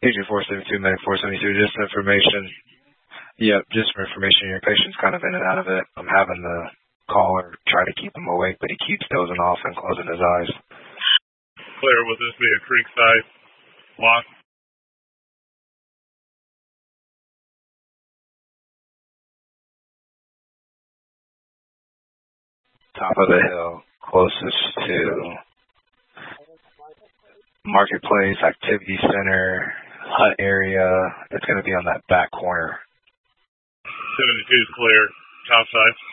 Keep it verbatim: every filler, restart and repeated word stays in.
Agent four seventy-two, Medic four seventy-two, just information. Yep, just for information. Your patient's kind of in and out of it. I'm having the caller try to keep him awake, but he keeps dozing off and closing his eyes. Clear, will this be a Creekside walk? Top of the hill, closest to Marketplace, Activity Center, Hut area. It's going to be on that back corner. seventy-two is clear, top side.